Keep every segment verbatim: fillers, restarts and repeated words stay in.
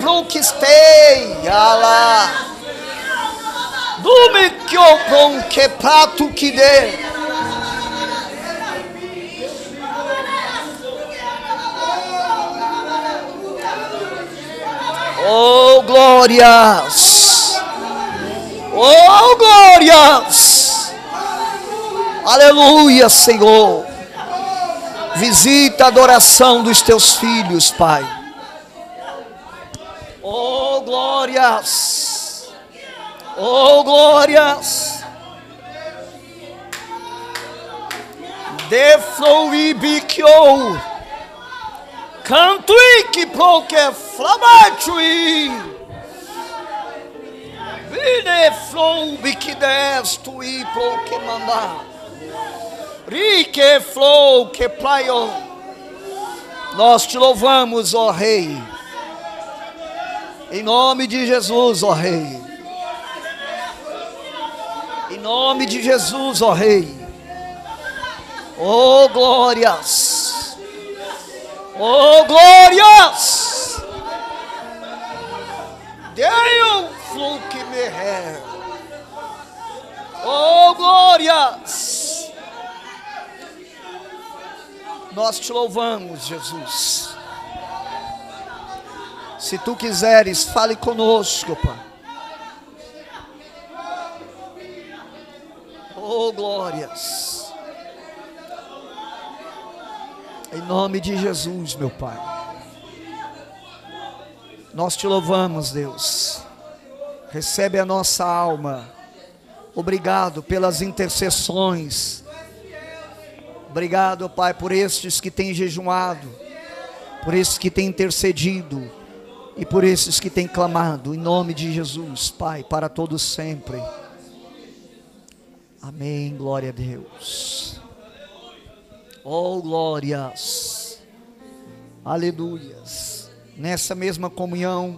bronquistei, ala. Dume que o bronque prato que dê. Oh, glórias. Oh, glórias. Aleluia, Senhor. Visita a adoração dos teus filhos, Pai. Oh, glórias. Oh, glórias. De floibicchio. Canto e que proque flamatui. Vine floibicchidestu e proque mandar. Rique flow que plaio. Nós te louvamos, ó Rei. Em nome de Jesus, ó Rei. Em nome de Jesus, ó Rei. Oh, glórias. Oh, glórias. Deus flow que me ré. Oh, glórias. Nós te louvamos, Jesus. Se tu quiseres, fale conosco, Pai. Oh, glórias. Em nome de Jesus, meu Pai. Nós te louvamos, Deus. Recebe a nossa alma. Obrigado pelas intercessões. Obrigado, Pai, por estes que têm jejuado, por estes que têm intercedido e por estes que têm clamado, em nome de Jesus, Pai, para todos sempre. Amém, glória a Deus. Oh, glórias. Aleluias. Nessa mesma comunhão,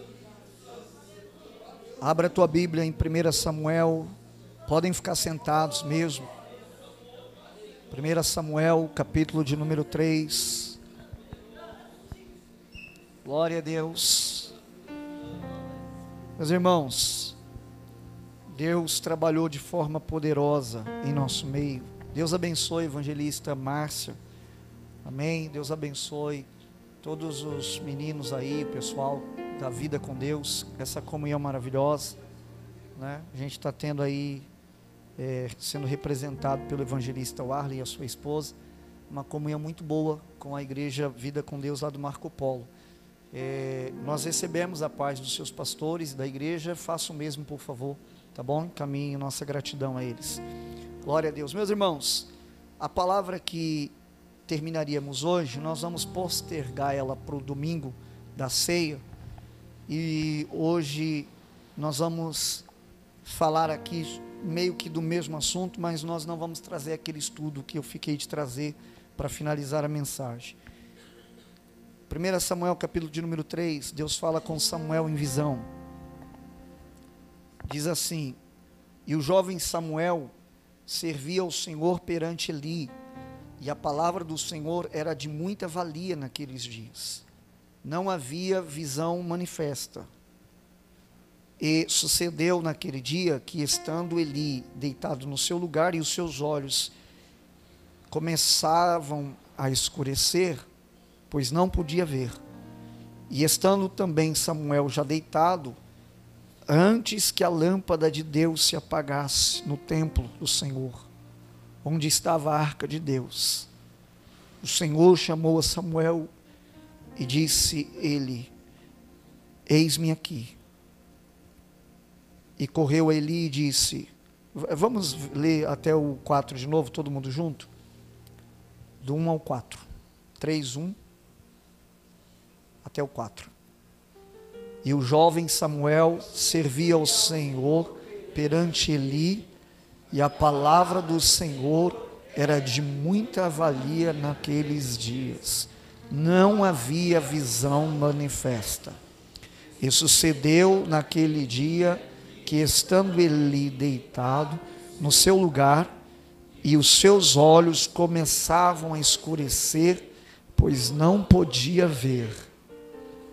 abra a tua Bíblia em primeiro Samuel, podem ficar sentados mesmo. primeiro Samuel, capítulo de número três. Glória a Deus. Meus irmãos, Deus trabalhou de forma poderosa em nosso meio. Deus abençoe a evangelista Márcia. Amém. Deus abençoe todos os meninos aí, pessoal da vida com Deus. Essa comunhão maravilhosa, né? A gente está tendo aí É, sendo representado pelo evangelista Warley e a sua esposa, uma comunhão muito boa com a igreja Vida com Deus lá do Marco Polo. É, nós recebemos a paz dos seus pastores da igreja, faça o mesmo, por favor, tá bom? Encaminhe nossa gratidão a eles. Glória a Deus. Meus irmãos, a palavra que terminaríamos hoje, nós vamos postergar ela para o domingo da ceia, e hoje nós vamos falar aqui meio que do mesmo assunto, mas nós não vamos trazer aquele estudo que eu fiquei de trazer para finalizar a mensagem. primeiro Samuel, capítulo de número três, Deus fala com Samuel em visão. Diz assim: e o jovem Samuel servia ao Senhor perante Eli, e a palavra do Senhor era de muita valia naqueles dias. Não havia visão manifesta. E sucedeu naquele dia que, estando Eli deitado no seu lugar e os seus olhos começavam a escurecer, pois não podia ver, e estando também Samuel já deitado, antes que a lâmpada de Deus se apagasse no templo do Senhor, onde estava a arca de Deus, o Senhor chamou a Samuel e disse ele: eis-me aqui. E correu a Eli e disse, vamos ler até o quatro de novo, todo mundo junto? Do um ao quatro. três, um, até o quatro. E o jovem Samuel servia ao Senhor perante Eli, e a palavra do Senhor era de muita valia naqueles dias. Não havia visão manifesta. E sucedeu naquele dia que, estando Eli deitado no seu lugar, e os seus olhos começavam a escurecer, pois não podia ver,